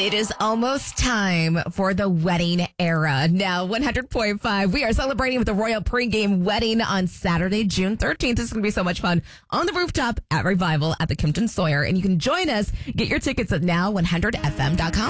It is almost time for the wedding era. Now, 100.5, we are celebrating with the Royal Pregame Wedding on Saturday, June 13th. This is going to be so much fun on the rooftop at Revival at the Kimpton Sawyer. And you can join us. Get your tickets at now100fm.com.